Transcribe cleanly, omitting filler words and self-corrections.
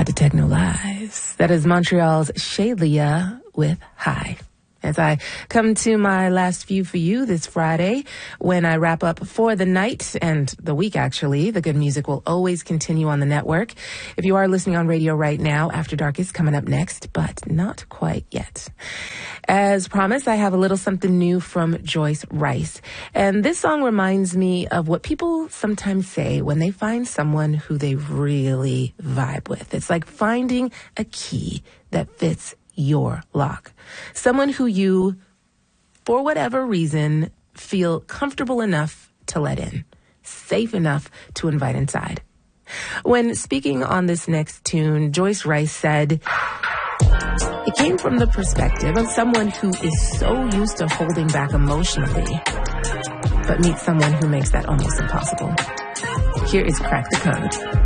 Hi to Techno Lies. That is Montreal's Shalia with Hi. As I come to my last few for you this Friday, when I wrap up for the night and the week, actually, the good music will always continue on the network. If you are listening on radio right now, After Dark is coming up next, but not quite yet. As promised, I have a little something new from Joyce Wrice. And this song reminds me of what people sometimes say when they find someone who they really vibe with. It's like finding a key that fits your lock. Someone who you, for whatever reason, feel comfortable enough to let in, safe enough to invite inside. When speaking on this next tune, Joyce Wrice said, it came from the perspective of someone who is so used to holding back emotionally, but meets someone who makes that almost impossible. Here is Crack the Code.